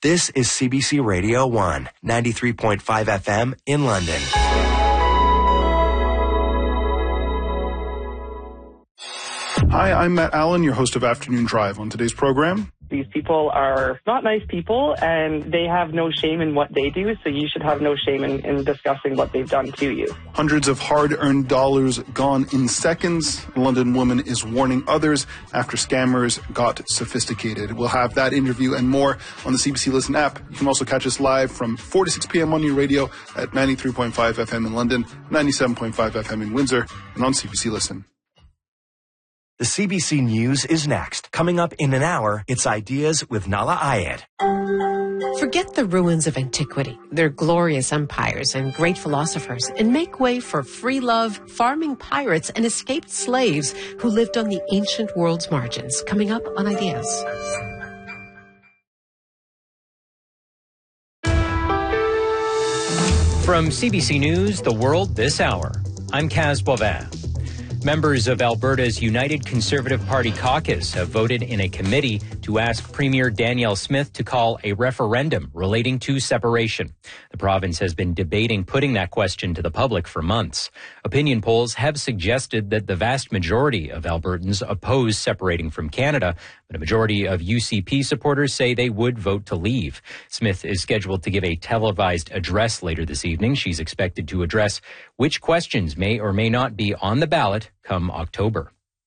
This is CBC Radio 1, 93.5 FM in London. Hi, I'm Matt Allen, your host of Afternoon Drive. On today's program, these people are not nice people, and they have no shame in what they do, so you should have no shame in discussing what they've done to you. Hundreds of hard-earned dollars gone in seconds. A London woman is warning others after scammers got sophisticated. We'll have that interview and more on the CBC Listen app. You can also catch us live from 4 to 6 p.m. on your radio at 93.5 FM in London, 97.5 FM in Windsor, and on CBC Listen. The CBC News is next. Coming up in an hour, it's Ideas with Nala Ayed. Forget the ruins of antiquity, their glorious empires and great philosophers, and make way for free love, farming pirates, and escaped slaves who lived on the ancient world's margins. Coming up on Ideas. From CBC News, The World This Hour, I'm Kaz Boivin. Members of Alberta's United Conservative Party caucus have voted in a committee to ask Premier Danielle Smith to call a referendum relating to separation. The province has been debating putting that question to the public for months. Opinion polls have suggested that the vast majority of Albertans oppose separating from Canada, but a majority of UCP supporters say they would vote to leave. Smith is scheduled to give a televised address later this evening. She's expected to address which questions may or may not be on the ballot come October.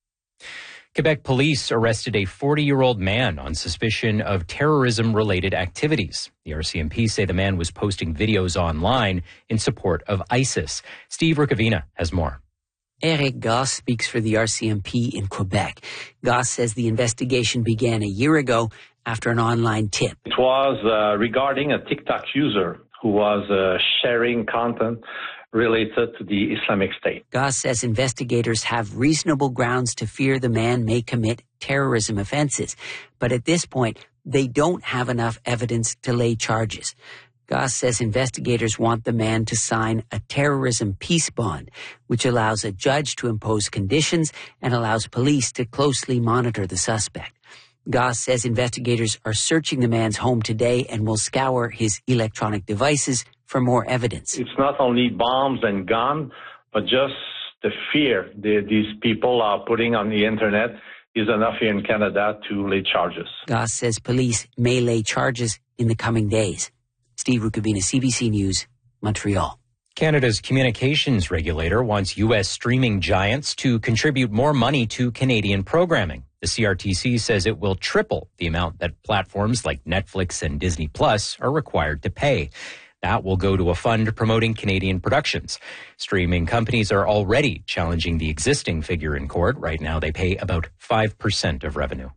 Quebec police arrested a 40-year-old man on suspicion of terrorism-related activities. The RCMP say the man was posting videos online in support of ISIS. Steve Rukavina has more. Eric Goss speaks for the RCMP in Quebec. Goss says the investigation began a year ago after an online tip. It was regarding a TikTok user who was sharing content related to the Islamic State. Goss says investigators have reasonable grounds to fear the man may commit terrorism offenses, but at this point, they don't have enough evidence to lay charges. Goss says investigators want the man to sign a terrorism peace bond, which allows a judge to impose conditions and allows police to closely monitor the suspect. Goss says investigators are searching the man's home today and will scour his electronic devices for more evidence. It's not only bombs and guns, but just the fear these people are putting on the internet is enough here in Canada to lay charges. Goss says police may lay charges in the coming days. Steve Rukavina, CBC News, Montreal. Canada's communications regulator wants U.S. streaming giants to contribute more money to Canadian programming. The CRTC says it will triple the amount that platforms like Netflix and Disney Plus are required to pay. That will go to a fund promoting Canadian productions. Streaming companies are already challenging the existing figure in court. Right now, they pay about 5% of revenue.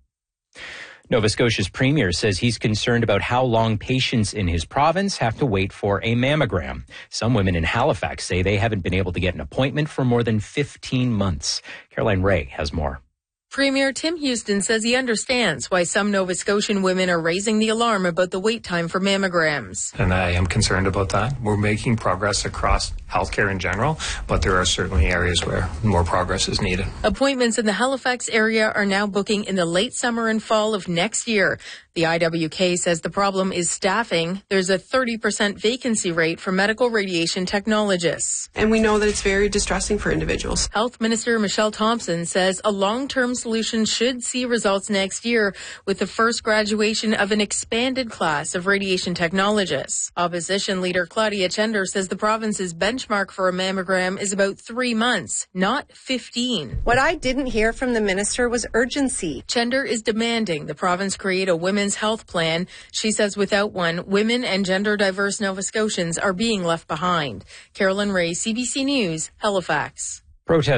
Nova Scotia's premier says he's concerned about how long patients in his province have to wait for a mammogram. Some women in Halifax say they haven't been able to get an appointment for more than 15 months. Caroline Ray has more. Premier Tim Houston says he understands why some Nova Scotian women are raising the alarm about the wait time for mammograms. And I am concerned about that. We're making progress across healthcare in general, but there are certainly areas where more progress is needed. Appointments in the Halifax area are now booking in the late summer and fall of next year. The IWK says the problem is staffing. There's a 30% vacancy rate for medical radiation technologists. And we know that it's very distressing for individuals. Health Minister Michelle Thompson says a long-term solution should see results next year with the first graduation of an expanded class of radiation technologists. Opposition leader Claudia Chender says the province's benchmark for a mammogram is about 3 months, not 15. What I didn't hear from the minister was urgency. Chender is demanding the province create a women's health plan. She says without one, women and gender diverse Nova Scotians are being left behind. Carolyn Ray, CBC News, Halifax. Protests